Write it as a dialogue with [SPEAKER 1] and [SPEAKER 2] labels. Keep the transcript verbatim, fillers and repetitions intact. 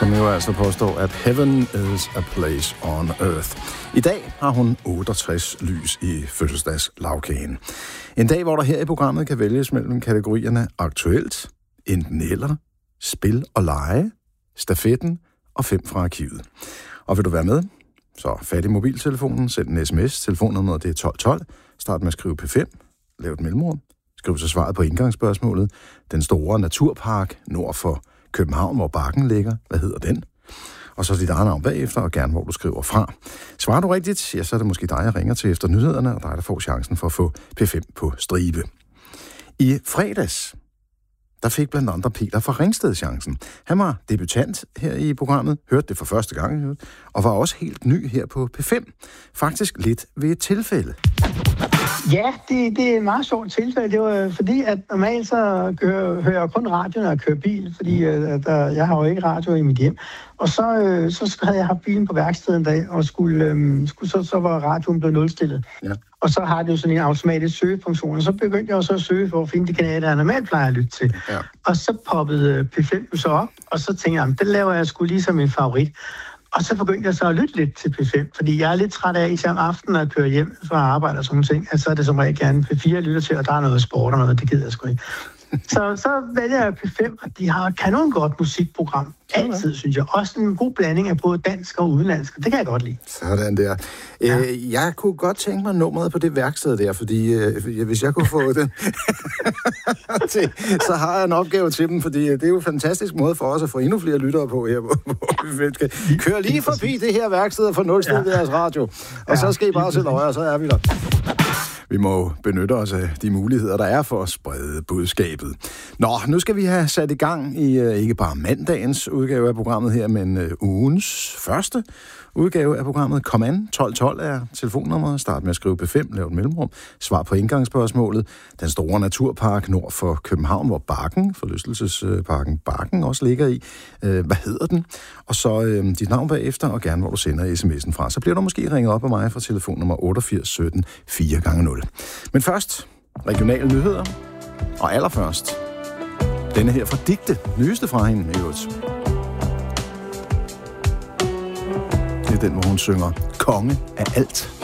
[SPEAKER 1] som jo altså påstår, at heaven is a place on earth. I dag har hun otteogtres lys i fødselsdagslagkagen. En dag, hvor der her i programmet kan vælges mellem kategorierne aktuelt, enten eller, spil og lege, stafetten og fem fra arkivet. Og vil du være med? Så fat i mobiltelefonen, send en sms, telefonnummeret det er tolv tolv, start med at skrive P fem, lav et mellemrum, skriv så svaret på indgangsspørgsmålet, den store naturpark nord for København, hvor Bakken ligger, hvad hedder den? Og så dit eget navn bagefter, og gerne hvor du skriver fra. Svarer du rigtigt, ja, så er det måske dig, jeg ringer til efter nyhederne, og dig, der får chancen for at få P fem på stribe. I fredags, der fik blandt andre Peter fra Ringsted chancen. Han var debutant her i programmet, hørte det for første gang, og var også helt ny her på P fem. Faktisk lidt ved et tilfælde.
[SPEAKER 2] Ja, det, det er et meget sjovt tilfælde. Det var fordi, at normalt så kører, hører jeg kun radio, når jeg kører bil, fordi at, der, jeg har jo ikke radio i mit hjem. Og så, øh, så havde jeg haft bilen på værkstedet en dag, og skulle, øh, skulle, så, så var radioen blevet nulstillet. Ja. Og så har det jo sådan en automatisk søgefunktion, og så begyndte jeg også at søge for at finde de kanaler, jeg normalt plejer at lytte til. Ja. Og så poppede P fem så op, og så tænkte jeg, det laver jeg sgu lige som en favorit. Og så begyndte jeg så at lytte lidt til P fem, fordi jeg er lidt træt af, især om aftenen, at køre hjem fra arbejde og sådan nogle ting, at så er det som regel gerne P fire, jeg lytter til, og der er noget sport og noget, det gider jeg sgu ikke. Så, så vælger jeg P fem, og de har kanon godt musikprogram. Altid, synes jeg. Også en god blanding af både dansk og udenlandsk. Det kan jeg godt lide.
[SPEAKER 1] Sådan der. Ja. Øh, jeg kunne godt tænke mig nummeret på det værksted der, fordi øh, hvis jeg kunne få den, til, så har jeg en opgave til dem, fordi det er jo en fantastisk måde for os at få endnu flere lyttere på her, hvor vi skal køre lige forbi det her værksted og få nulstillet ja. deres radio. Og ja, så skal I bare sætte øje, og så er vi der. Vi må benytte os af de muligheder, der er for at sprede budskabet. Nå, nu skal vi have sat i gang i uh, ikke bare mandagens udgave af programmet her, men uh, ugens første udgave af programmet. Kom an, tolv tolv er telefonnummeret. Start med at skrive P fem, lav et mellemrum. Svar på indgangsspørgsmålet. Den store naturpark nord for København, hvor Bakken, forlystelsesparken Bakken også ligger i. Uh, hvad hedder den? Og så uh, dit navn bagefter, og gerne hvor du sender sms'en fra. Så bliver du måske ringet op af mig fra telefonnummer otteogfirs sytten fire gange nul. Men først, regionale nyheder. Og allerførst, denne her fra Digte, nyeste fra hende i øvrigt. Det er den, hvor hun synger konge af alt.